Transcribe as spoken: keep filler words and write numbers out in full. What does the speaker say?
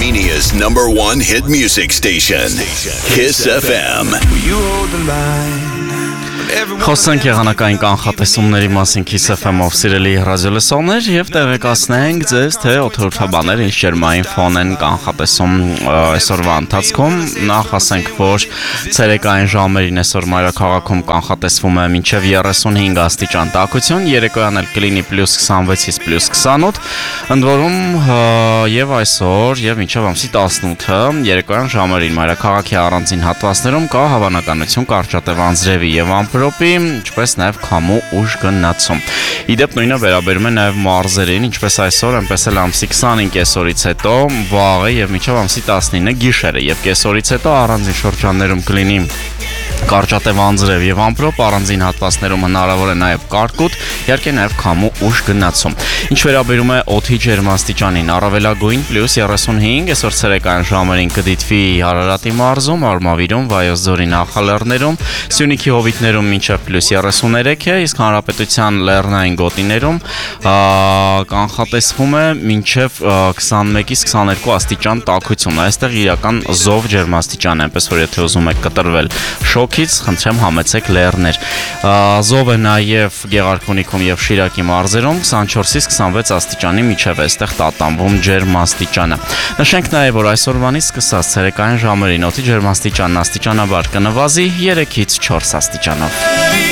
Armenia's number one hit music station, Kiss F M. Խոսենք եղանակային կանխատեսումների մասին Kiss F M-ով սիրելի ռադիոլսողներ եւ տեղեկացնենք ձեզ, թե օդերոթաբանները ինչ ջերմային ֆոն են կանխատեսում այսօրվա ընթացքում։ Նախ ասենք, որ ցերեկային ժամերին այսօր մայրաքաղաքում կանխատեսվում է մինչեւ երեսունհինգ աստիճան տաքություն, երեկոյան էլ կլինի պլյուս քսանվեցից պլյուս քսանութ, ընդ որում եւ այսօր եւ մինչեւ ամսի տասնութը երեկոյան ժամերին մայրաքաղաքի առանձին հատվածներում կա հավանականություն կարճատև անձրևի եւ ամպրոպի, ինչպես նաև քամու ուժ գնացում։ Իդեպ նույնը վերաբերում է նաև մարզերին, ինչպես այսօր, այնպես էլ ամսի քսանինը կեսօրից հետո, վաղը եւ մինչեւ ամսի տասնինը գիշերը եւ կեսօրից հետո առանձին շրջաններում կլինի կարճատև անձրև եւ ամպրոպ, առանձին հատվածներում հնարավոր է նաև կարկուտ, իհարկե նաև քամու ուժ գնացում։ Ինչ վերաբերում է օդի ջերմաստիճանին, առավելագույն պլյուս երեսունհինգ, այսօր ցերեկային ժամերին կդիտվի Արարատի մարզում, Արմավիրում, Վայոց ձորի նախալեռներում, Սյունիքի հովիտներում մինչև պլյուս երեսուներեք է, իսկ հանրապետության լեռնային գոտիներում կանխատեսվում է մինչև քսանմեկից քսաներկու աստիճան տաքություն։ Այստեղ իրական զով ջերմաստիճան է, այնպես որ եթե ուզում եք կտրվել շոքից, խնդրեմ համեցեք լեռներ։ Զով է նաև Գեղարքունիքում եւ Շիրակի մարզերում քսանչորսից քսանվեց աստիճանի միջև է այստեղ տատանվում ջերմաստիճանը։ Նշենք նաև, որ այսօրվանից սկսած ցերեկային ժամերին օդի ջերմաստիճանն աստիճանաբար կնվազի երեքից չորս աստիճանով։